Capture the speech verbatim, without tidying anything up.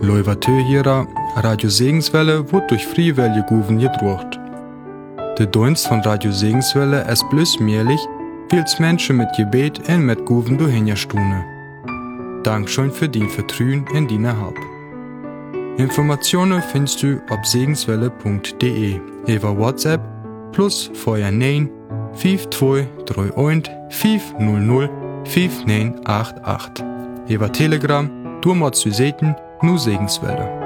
Leuvatö hierer, Radio Segenswelle wird durch Friewelle Guven gedruckt. Der Dienst von Radio Segenswelle ist bloß möglich, weil es Menschen mit Gebet und mit Guven durchhinterstune. Dankeschön für dein Vertrauen in deine Hab. Informationen findest du auf segenswelle punkt de, über WhatsApp plus vier neun fünf zwei drei eins fünf null null fünf neun acht acht. Über Telegram, du machst du Seiten, nur Segenswelle.